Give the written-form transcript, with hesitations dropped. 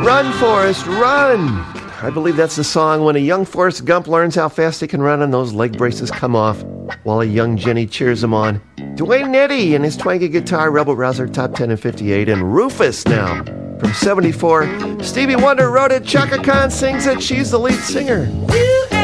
Run, Forrest, run! I believe that's the song when a young Forrest Gump learns how fast he can run and those leg braces come off, while a young Jenny cheers him on. Duane Eddy and his twangy guitar, Rebel Rouser, top 10 in 58, and Rufus now. From 74, Stevie Wonder wrote it, Chaka Khan sings it, she's the lead singer.